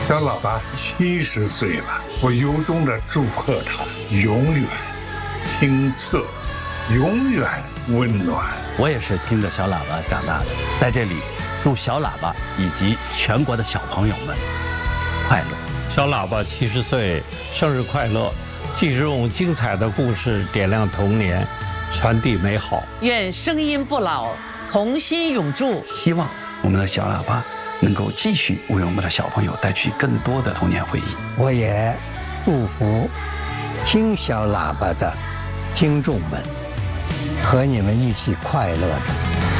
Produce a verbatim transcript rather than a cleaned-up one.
小喇叭七十岁了，我由衷的祝贺他永远清澈，永远温暖。 我也是听着小喇叭长大的，在这里祝小喇叭以及全国的小朋友们快乐。 小喇叭七十岁，生日快乐！继续用精彩的故事点亮童年，传递美好。 愿声音不老，童心永驻。 希望我们的小喇叭能够继续为我们的小朋友带去更多的童年回忆。 我也祝福听小喇叭的听众们和你们一起快乐着。